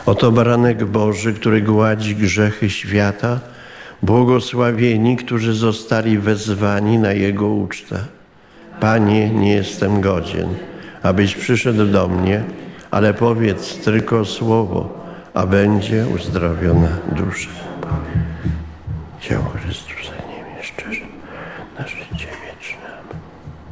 Oto baranek Boży, który gładzi grzechy świata. Błogosławieni, którzy zostali wezwani na Jego ucztę. Panie, nie jestem godzien, abyś przyszedł do mnie, ale powiedz tylko słowo, a będzie uzdrowiona dusza. Ciało Chrystusa nie mieszczesz na życie.